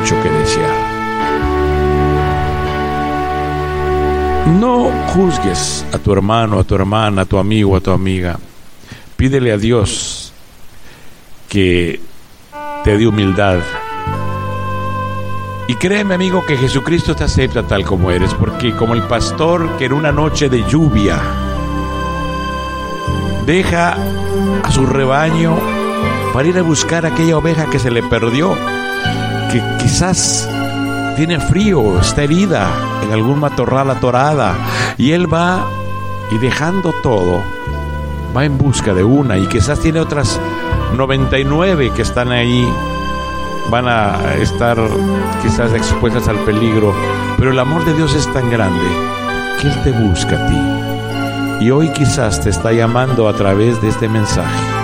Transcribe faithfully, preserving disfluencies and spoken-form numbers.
mucho que desear. No juzgues a tu hermano, a tu hermana, a tu amigo, a tu amiga. Pídele a Dios que te dé humildad. Y créeme, amigo, que Jesucristo te acepta tal como eres, porque como el pastor que en una noche de lluvia deja a su rebaño para ir a buscar a aquella oveja que se le perdió, que quizás tiene frío, está herida en algún matorral atorada, y él va y dejando todo, va en busca de una, y quizás tiene otras noventa y nueve que están ahí, van a estar quizás expuestas al peligro, pero el amor de Dios es tan grande que Él te busca a ti, y hoy quizás te está llamando a través de este mensaje